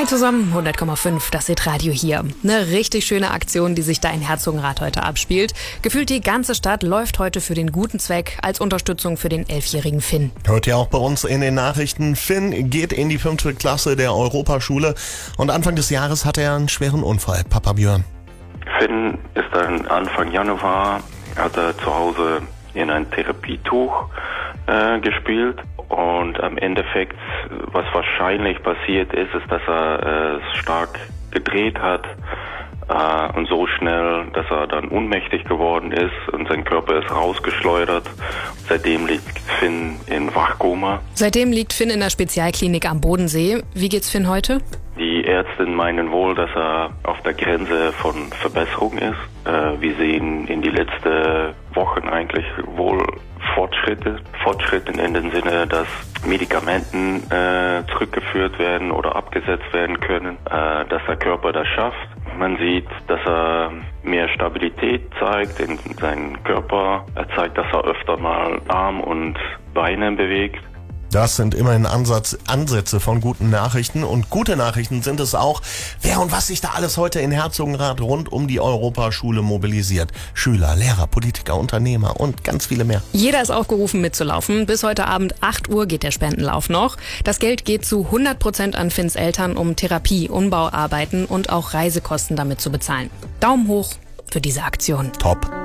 Hi zusammen, 100,5, das Hitradio hier. Eine richtig schöne Aktion, die sich da in Herzogenrath heute abspielt. Gefühlt die ganze Stadt läuft heute für den guten Zweck als Unterstützung für den 11-jährigen Finn. Hört ihr auch bei uns in den Nachrichten. Finn geht in die 5. Klasse der Europaschule und Anfang des Jahres hatte er einen schweren Unfall. Papa Björn. Finn ist dann Anfang Januar, hat er zu Hause in ein Therapietuch gespielt. Und am Endeffekt, was wahrscheinlich passiert ist, dass er stark gedreht hat und so schnell, dass er dann ohnmächtig geworden ist und sein Körper ist rausgeschleudert. Seitdem liegt Finn in Wachkoma. Seitdem liegt Finn in der Spezialklinik am Bodensee. Wie geht's Finn heute? Die Ärzte meinen wohl, dass er auf der Grenze von Verbesserung ist. Wir sehen in die letzten Wochen eigentlich wohl Fortschritte in dem Sinne, dass Medikamenten zurückgeführt werden oder abgesetzt werden können, dass der Körper das schafft. Man sieht, dass er mehr Stabilität zeigt in seinem Körper. Er zeigt, dass er öfter mal Arm und Beine bewegt. Das sind immerhin Ansätze von guten Nachrichten. Und gute Nachrichten sind es auch, wer und was sich da alles heute in Herzogenrath rund um die Europaschule mobilisiert. Schüler, Lehrer, Politiker, Unternehmer und ganz viele mehr. Jeder ist aufgerufen mitzulaufen. Bis heute Abend 8 Uhr geht der Spendenlauf noch. Das Geld geht zu 100% an Finns Eltern, um Therapie, Umbauarbeiten und auch Reisekosten damit zu bezahlen. Daumen hoch für diese Aktion. Top.